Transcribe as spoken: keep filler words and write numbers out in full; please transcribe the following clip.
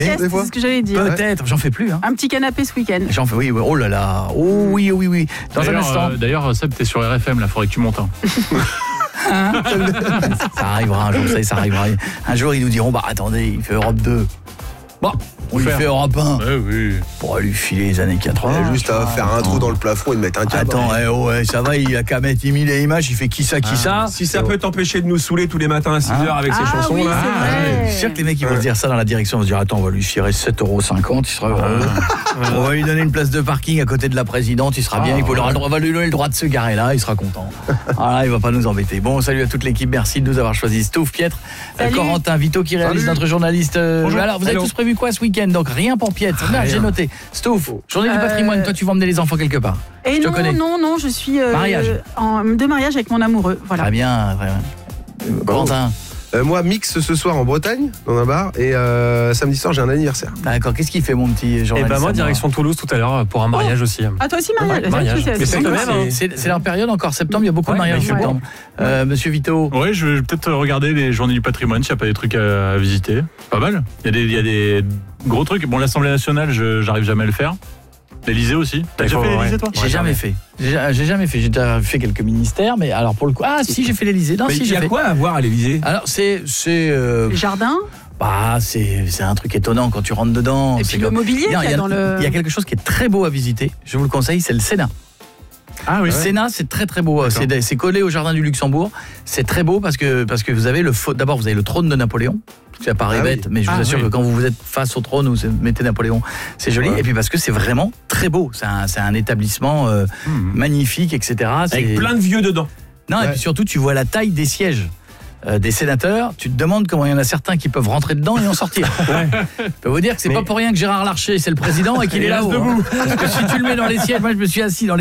C'est ce que j'allais dire. Peut-être, j'en fais plus. Hein. Un petit canapé ce week-end. J'en fais, oui, oui. Oh là là. Oh oui, oui, oui. Dans un instant. Euh, d'ailleurs, Seb, t'es sur R F M, là, faudrait que tu montes. Hein. Hein ça arrivera un jour, ça, ça arrivera. Un jour, ils nous diront, bah attendez, il fait Europe deux. Bon, on lui fait Europe un. Ouais, oui. Pour lui filer les années quatre-vingts. Ouais, juste à faire un trou dans le plafond et de mettre un câble. Attends, eh, oh, ouais, ça va, il a qu'à mettre mille et images, il fait qui ça, qui ah, ça. Si ça peut t'empêcher de nous saouler tous les matins à six heures avec ah, ces chansons oui, là. C'est ah, je suis sûr que les mecs ils vont se dire ça dans la direction, ils vont se dire attends, on va lui filer sept euros cinquante, il sera heureux. On va lui donner une place de parking à côté de la présidente, il sera bien, il aura le droit, on va lui donner le droit de se garer là, il sera content. Voilà, il va pas nous embêter. Bon, salut à toute l'équipe, merci de nous avoir choisi. Stouff, Pietre, Corentin, Vito qui réalise, notre journaliste. Euh, alors, vous avez tous prévu quoi ce week-end? Donc rien pour Pietre. Ah, j'ai noté. Stouff, journée du patrimoine, toi tu vas emmener les enfants quelque part. Et je non, te connais. non, non, je suis euh, mariage. en de mariage avec mon amoureux. Voilà. Très bien, très bien. Euh, Corentin. Euh, moi, mix ce soir en Bretagne, dans un bar, et euh, samedi soir, j'ai un anniversaire. D'accord, qu'est-ce qu'il fait mon petit journaliste? Et bah moi, direction Toulouse tout à l'heure pour un mariage oh. aussi. Ah, toi aussi, mariage, mariage. C'est, c'est, c'est, c'est, c'est, c'est, c'est leur période encore, septembre, il y a beaucoup ouais, de mariages en septembre. Ouais. Euh, Monsieur Vito. Oui, je vais peut-être regarder les journées du patrimoine, s'il n'y a pas des trucs à, à visiter. Pas mal. Il y a des, il y a des gros trucs. Bon, l'Assemblée nationale, je, j'arrive jamais à le faire. L'Élysée aussi. T'as déjà fait l'Élysée, toi? J'ai jamais fait. J'ai, j'ai jamais fait. J'ai déjà fait quelques ministères, mais alors pour le coup, ah si, j'ai fait l'Élysée. Non, mais si, il y a fait. quoi à voir à l'Élysée? Alors c'est c'est. Euh... Les jardins. Bah c'est c'est un truc étonnant quand tu rentres dedans. Et c'est puis comme... le mobilier il y a, qu'il y a dans le. Il y a quelque chose qui est très beau à visiter. Je vous le conseille, c'est le Sénat. Ah oui. Le Sénat, c'est très très beau. C'est, c'est collé au jardin du Luxembourg. C'est très beau parce que parce que vous avez le d'abord vous avez le trône de Napoléon. Ça paraît ah bête, oui. mais je vous ah assure oui. que quand vous vous êtes face au trône, vous mettez Napoléon, c'est joli. Ouais. Et puis parce que c'est vraiment très beau. C'est un, c'est un établissement euh, mmh. magnifique, et cetera. Avec c'est... plein de vieux dedans. Non, ouais. Et puis surtout, tu vois la taille des sièges. Euh, des sénateurs, tu te demandes comment il y en a certains qui peuvent rentrer dedans et en sortir. Ouais. Je peux vous dire que c'est mais... pas pour rien que Gérard Larcher, c'est le président et qu'il est là-haut. Hein. Parce que si tu le mets dans les sièges, moi je me suis assis dans les